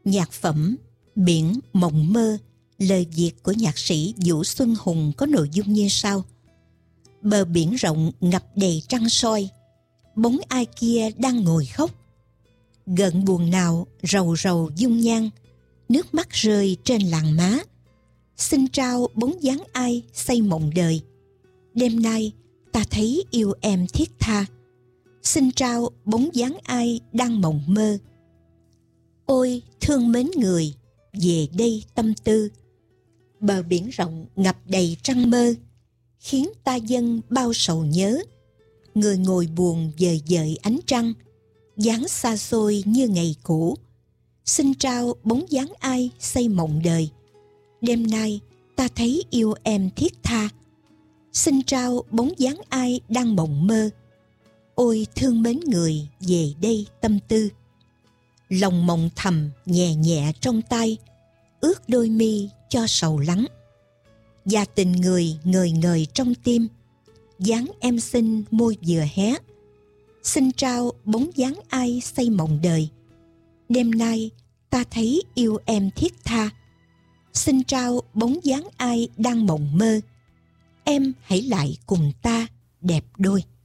Nhạc phẩm Biển Mộng Mơ, lời Việt của nhạc sĩ Vũ Xuân Hùng có nội dung như sau. Bờ biển rộng ngập đầy trăng soi, bóng ai kia đang ngồi khóc. Gợn buồn nào rầu rầu dung nhan, nước mắt rơi trên làn má. Xin trao bóng dáng ai xây mộng đời, đêm nay ta thấy yêu em thiết tha. Xin trao bóng dáng ai đang mộng mơ. Ôi thương mến người, về đây tâm tư. Bờ biển rộng ngập đầy trăng mơ, khiến ta dâng bao sầu nhớ. Người ngồi buồn dời dời ánh trăng, dáng xa xôi như ngày cũ. Xin trao bóng dáng ai xây mộng đời, đêm nay ta thấy yêu em thiết tha. Xin trao bóng dáng ai đang mộng mơ. Ôi thương mến người, về đây tâm tư. Lòng mộng thầm nhẹ nhẹ trong tay, ướt đôi mi cho sầu lắng. Và tình người ngời ngời trong tim, dáng em xinh môi vừa hé. Xin trao bóng dáng ai xây mộng đời, đêm nay ta thấy yêu em thiết tha. Xin trao bóng dáng ai đang mộng mơ. Em hãy lại cùng ta đẹp đôi.